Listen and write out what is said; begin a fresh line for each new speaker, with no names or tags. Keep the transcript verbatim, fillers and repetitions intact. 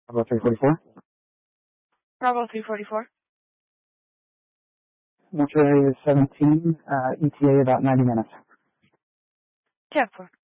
Bravo three forty-four.
Bravo three forty-four.
Mortuary is seventeen, uh, E T A about ninety minutes.
ten four.